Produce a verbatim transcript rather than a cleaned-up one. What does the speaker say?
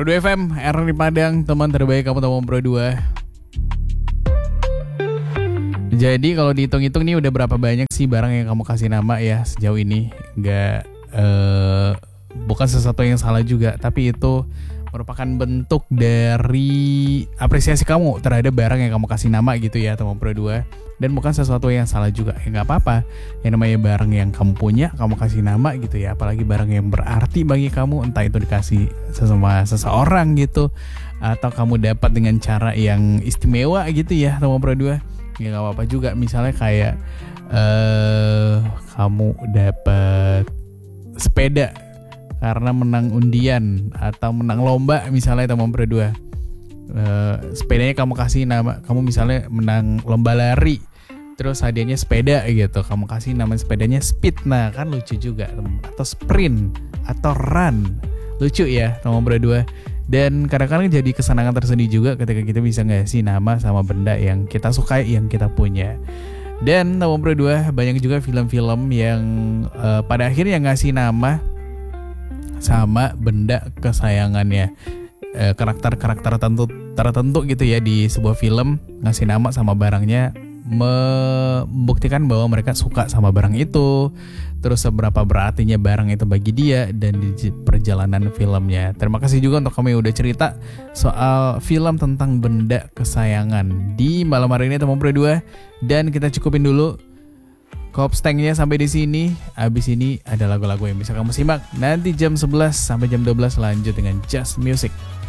Pro dua F M, R di Padang, teman terbaik kamu teman Pro dua. Jadi kalau dihitung-hitung nih udah berapa banyak sih barang yang kamu kasih nama ya sejauh ini. Gak, uh, bukan sesuatu yang salah juga, tapi itu merupakan bentuk dari apresiasi kamu terhadap barang yang kamu kasih nama gitu ya teman Pro dua. Dan bukan sesuatu yang salah juga, ya gak apa-apa. Yang namanya barang yang kamu punya, kamu kasih nama gitu ya. Apalagi barang yang berarti bagi kamu, entah itu dikasih sama seseorang gitu, atau kamu dapat dengan cara yang istimewa gitu ya teman Pro dua. Ya gak apa-apa juga. Misalnya kayak uh, kamu dapat sepeda karena menang undian atau menang lomba misalnya teman Pro dua. Uh, sepedanya kamu kasih nama, kamu misalnya menang lomba lari, terus hadiahnya sepeda gitu, kamu kasih nama sepedanya Speed. Nah kan lucu juga. Atau sprint atau run, lucu ya teman Pro dua. Dan kadang-kadang jadi kesenangan tersendiri juga ketika kita bisa ngasih nama sama benda yang kita sukai, yang kita punya. Dan teman Pro dua, banyak juga film-film yang uh, pada akhirnya ngasih nama sama benda kesayangannya, e, karakter-karakter tertentu tertentu gitu ya di sebuah film, ngasih nama sama barangnya, membuktikan bahwa mereka suka sama barang itu, terus seberapa berartinya barang itu bagi dia dan di perjalanan filmnya. Terima kasih juga untuk kamu yang udah cerita soal film tentang benda kesayangan di malam hari ini teman Pro dua. Dan kita cukupin dulu Kopstengnya sampai di sini. Abis ini ada lagu-lagu yang bisa kamu simak nanti jam sebelas sampai jam dua belas, lanjut dengan Just Music.